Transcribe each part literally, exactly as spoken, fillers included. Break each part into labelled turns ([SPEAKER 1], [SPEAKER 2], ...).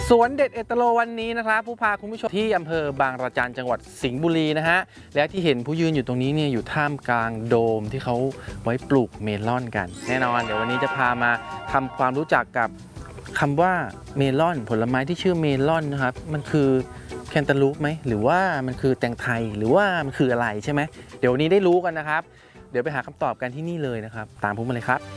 [SPEAKER 1] สวนเด็ดเอตโลวันนี้นะครับผู้พาคุณผู้ชมที่อำเภอบางระจันจังหวัดสิงห์บุรีนะฮะและที่เห็นผู้ยืนอยู่ตรงนี้เนี่ยอยู่ท่ามกลางโดมที่เขาไว้ปลูกเมลอนกันแน่นอนเดี๋ยววันนี้จะพามาทำความรู้จักกับคำว่าเมลอนผลไม้ที่ชื่อเมลอนนะครับมันคือแคนตาลูปไหมหรือว่ามันคือแตงไทยหรือว่ามันคืออะไรใช่ไหมเดี๋ยววันนี้ได้รู้กันนะครับเดี๋ยวไปหาคำตอบกันที่นี่เลยนะครับตามผมมาเลยครับ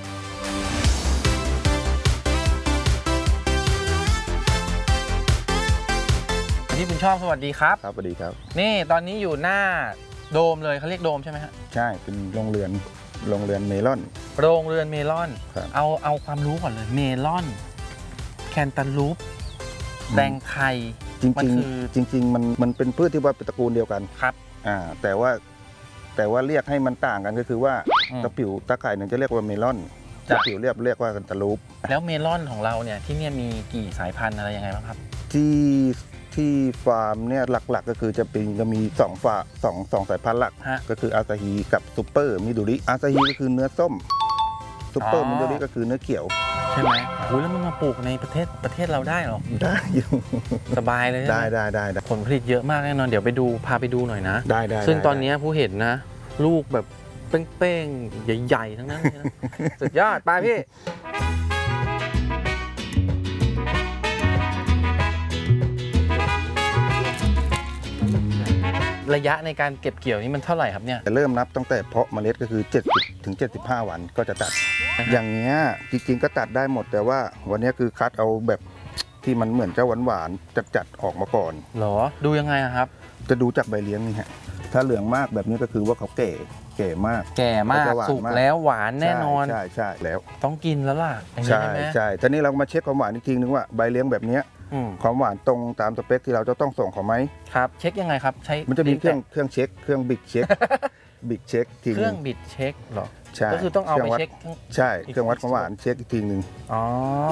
[SPEAKER 1] พี่บุญชอบสวัสดีครับ
[SPEAKER 2] ครับสวัสดีครับ
[SPEAKER 1] นี่ตอนนี้อยู่หน้าโดมเลยเขาเรียกโดมใช่ไหมฮะ
[SPEAKER 2] ใช่เป็นโรงเรือนโรงเรือนเมลอน
[SPEAKER 1] โรงเรือนเมลอน
[SPEAKER 2] เอา
[SPEAKER 1] เอาความรู้ก่อนเลยเมลอนแคนตาลูปแตงไทย
[SPEAKER 2] จริงๆจริงๆมันมันเป็นพืชที่ว่าเป็นตระกูลเดียวกัน
[SPEAKER 1] ครับ
[SPEAKER 2] อ่าแต่ว่าแต่ว่าเรียกให้มันต่างกันก็คือว่าตะปิวตะไคร่หนึ่งจะเรียกว่าเมลอนตะปิวเรียกเรียกว่าแคนตาลูป
[SPEAKER 1] แล้วเมลอนของเราเนี่ยที่เนี่ยมีกี่สายพันธุ์อะไรยังไงบ้างครับ
[SPEAKER 2] ที่ที่ฟาร์มเนี่ยหลักๆก็คือจะเป็นจะมีสองฝาสองสองสายพันธุ์หลักก็คืออาซาฮีกับซูเปอร์มิดูริอาซาฮีก็คือเนื้อส้มซูเปอร์มิดูริก็คือเนื้อเขียว
[SPEAKER 1] ใช่ไหมโอ้ยแล้วมันมาปลูกในประเทศประเทศเราได้หรอ
[SPEAKER 2] ได้อยู่
[SPEAKER 1] สบายเลย
[SPEAKER 2] ได้ได้ได้
[SPEAKER 1] ผลผลิตเยอะมากแน่นอนเดี๋ยวไปดูพาไปดูหน่อยนะ
[SPEAKER 2] ได้ได้
[SPEAKER 1] ซึ่งตอนนี้ผู้เห็นนะลูกแบบเป้งๆใหญ่ๆทั้งนั้นเลยนะสุดยอดไปพี่ระยะในการเก็บเกี่ยวนี่มันเท่าไหร่ครับเนี่ย
[SPEAKER 2] จะเริ่มนับตั้งแต่เพาะเมล็ดก็คือเจ็ดสิบถึงเจ็ดสิบห้าวันก็จะตัดอย่างเงี้ยจริงๆก็ตัดได้หมดแต่ว่าวันนี้คือคัดเอาแบบที่มันเหมือนจะหวานๆจัดๆออกมาก่อน
[SPEAKER 1] หรอดูยังไงครับ
[SPEAKER 2] จะดูจากใบเลี้ยงนี่ฮะถ้าเหลืองมากแบบนี้ก็คือว่าเขาแก่แก่มาก
[SPEAKER 1] แก่มากสุกแล้วหวานแน่นอน
[SPEAKER 2] ใช่ใช่แล้ว
[SPEAKER 1] ต้องกินแล้วล่ะ
[SPEAKER 2] ใช่ใช่ทีนี้เรามาเช็คความหวานอีกทีนึงว่าใบเลี้ยงแบบนี้ความหวานตรงตามสเปคที่เราจะต้องส่งเขาไหม
[SPEAKER 1] ครับเช็คยังไงครับใช้
[SPEAKER 2] มันจะมีเครื่องเครื่องเช็คเครื่องบิดเช็คบิดเช็คที
[SPEAKER 1] เครื่องบิดเช็คหรอ
[SPEAKER 2] ใช่
[SPEAKER 1] ก็คือต้องเอาไปเช็ค
[SPEAKER 2] ใช่เครื่องวัดความหวานเช็คอีกทีนึง
[SPEAKER 1] อ๋อ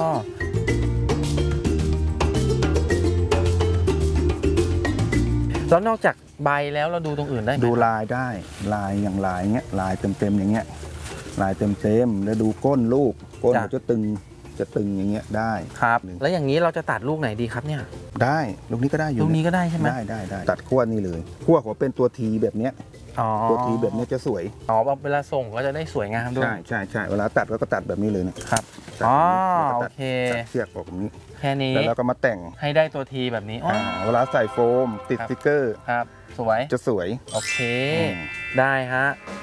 [SPEAKER 1] แล้วนอกจากใบแล้วเราดูตรงอื่นได้ไหม
[SPEAKER 2] ดูลายได้ลายอย่างลายเงี้ยลายเต็มๆอย่างเงี้ยลายเต็มๆแล้วดูก้นลูกก้นมันจะตึงจะตึงอย่างเงี้ยได้
[SPEAKER 1] ครับแล้วอย่างนี้เราจะตัดลูกไหนดีครับเนี่ย
[SPEAKER 2] ได้ลูกนี้ก็ได้อยู่
[SPEAKER 1] ลูกนี้ก็ได้ใช่ไหม
[SPEAKER 2] ได้ได้ได้ตัดขั้วนี่เลยขั้วหัวเป็นตัวทีแบบเนี้ยตัวทีแบบนี้จะสวย
[SPEAKER 1] อ๋อเวลาส่งก็จะได้สวยงามด้วย
[SPEAKER 2] ใช่ใช่ใช่เวลาตัดก็ตัดแบบนี้เลยนะครับ
[SPEAKER 1] อ๋อโอเค
[SPEAKER 2] เสียกออกแบบนี้
[SPEAKER 1] แค่นี้
[SPEAKER 2] แล้วเราก็มาแต่ง
[SPEAKER 1] ให้ได้ตัวทีแบบนี้
[SPEAKER 2] เวลาใส่โฟมติดสติ๊กเกอร์
[SPEAKER 1] ครับสวย
[SPEAKER 2] จะสวย
[SPEAKER 1] โอเคได้ฮะ